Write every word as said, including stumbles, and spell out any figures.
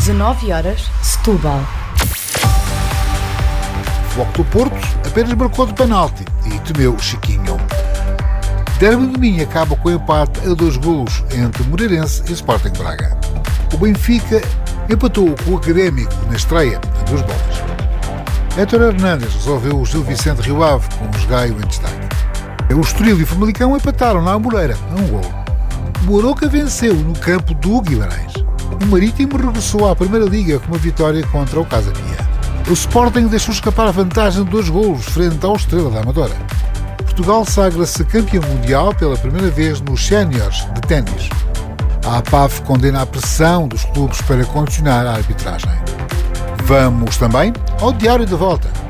dezanove horas, Setúbal. Floco do Porto apenas marcou de penalti e temeu Chiquinho. Derby do Minho acaba com o empate a dois golos entre Moreirense e Sporting Braga. O Benfica empatou com o Académico na estreia a duas bolas. Héctor Hernández resolveu o Gil Vicente Rio Ave com os Gaio em destaque. O Estoril e o Famalicão empataram na Amoreira a um golo. O Arouca venceu no campo do Guimarães. O Marítimo regressou à Primeira Liga com uma vitória contra o Casa Pia. O Sporting deixou escapar a vantagem de dois golos frente ao Estrela da Amadora. Portugal sagra-se campeão mundial pela primeira vez nos séniores de ténis. A APAV condena a pressão dos clubes para condicionar a arbitragem. Vamos também ao Diário da Volta.